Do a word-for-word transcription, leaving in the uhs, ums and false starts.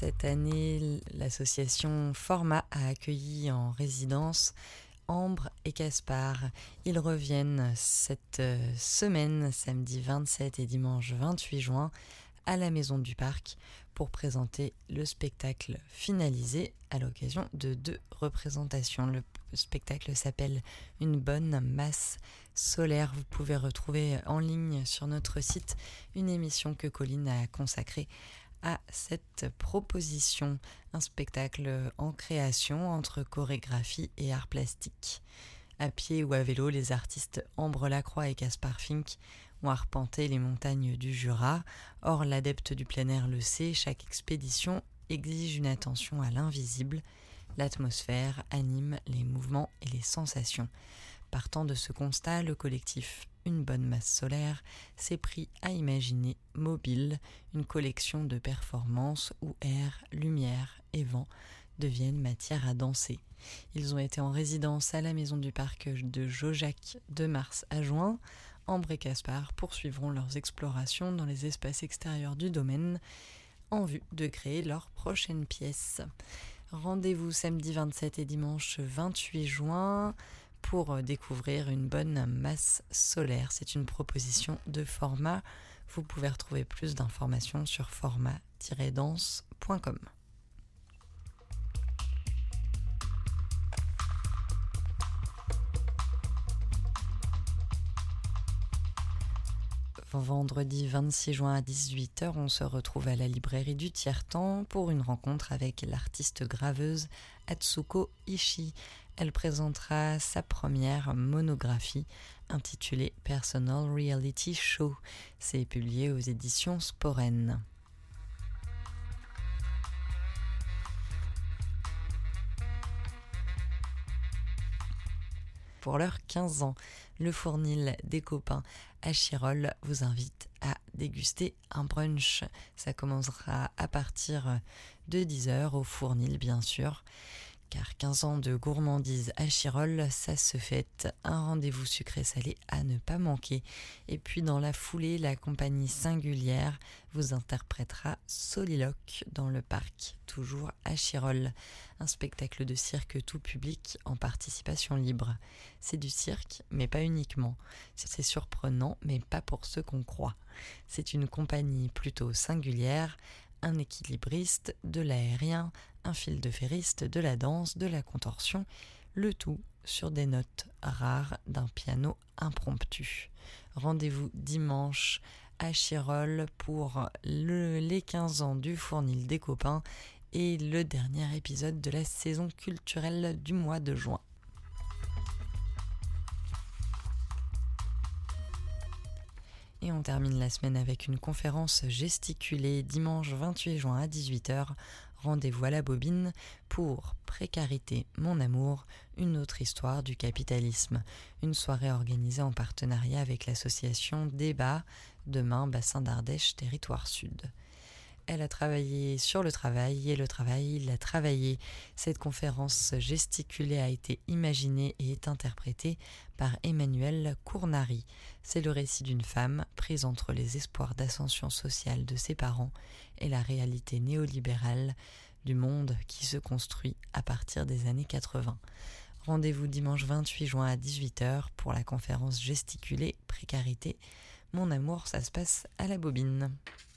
Cette année, l'association Format a accueilli en résidence Ambre et Caspar. Ils reviennent cette semaine, samedi vingt-sept et dimanche vingt-huit juin, à la Maison du Parc pour présenter le spectacle finalisé à l'occasion de deux représentations. Le spectacle s'appelle Une bonne masse solaire. Vous pouvez retrouver en ligne sur notre site une émission que Colline a consacrée à cette proposition, un spectacle en création entre chorégraphie et art plastique. À pied ou à vélo, les artistes Ambre Lacroix et Caspar Fink ont arpenté les montagnes du Jura. Or, l'adepte du plein air le sait, chaque expédition exige une attention à l'invisible. L'atmosphère anime les mouvements et les sensations. Partant de ce constat, le collectif Une bonne masse solaire s'est pris à imaginer Mobile, une collection de performances où air, lumière et vent deviennent matière à danser. Ils ont été en résidence à la Maison du Parc de Jaujac de mars à juin. Ambre et Caspar poursuivront leurs explorations dans les espaces extérieurs du domaine en vue de créer leur prochaine pièce. Rendez-vous samedi vingt-sept et dimanche vingt-huit juin pour découvrir Une bonne masse solaire. C'est une proposition de Format. Vous pouvez retrouver plus d'informations sur format tiret danse point com. Vendredi vingt-six juin à dix-huit heures, on se retrouve à la librairie du Tiers-Temps pour une rencontre avec l'artiste graveuse Atsuko Ishii. Elle présentera sa première monographie intitulée Personal Reality Show. C'est publié aux éditions Sporren. Pour leurs quinze ans, le Fournil des copains à Chirol vous invite à déguster un brunch. Ça commencera à partir de dix heures au Fournil, bien sûr, car quinze ans de gourmandise à Chirol, ça se fête. Un rendez-vous sucré-salé à ne pas manquer. Et puis dans la foulée, la compagnie Singulière vous interprétera Soliloque dans le parc, toujours à Chirol. Un spectacle de cirque tout public en participation libre. C'est du cirque, mais pas uniquement. C'est surprenant, mais pas pour ceux qu'on croit. C'est une compagnie plutôt singulière, un équilibriste, de l'aérien, un fil de ferriste, de la danse, de la contorsion, le tout sur des notes rares d'un piano impromptu. Rendez-vous dimanche à Chirol pour le, les quinze ans du Fournil des copains et le dernier épisode de la saison culturelle du mois de juin. Et on termine la semaine avec une conférence gesticulée dimanche vingt-huit juin à dix-huit heures. Rendez-vous à la Bobine pour Précarité, mon amour, une autre histoire du capitalisme. Une soirée organisée en partenariat avec l'association Débat, demain Bassin d'Ardèche, Territoire Sud. Elle a travaillé sur le travail et le travail l'a travaillé. Cette conférence gesticulée a été imaginée et est interprétée par Emmanuel Cournari. C'est le récit d'une femme prise entre les espoirs d'ascension sociale de ses parents et la réalité néolibérale du monde qui se construit à partir des années quatre-vingts. Rendez-vous dimanche vingt-huit juin à dix-huit heures pour la conférence gesticulée Précarité, mon amour, ça se passe à la Bobine.